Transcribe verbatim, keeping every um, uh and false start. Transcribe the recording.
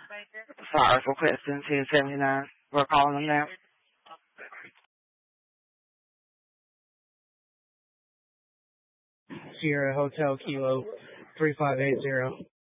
Sorry for question ten seventy-nine. We're calling them now. Sierra Hotel Kilo three five eight zero.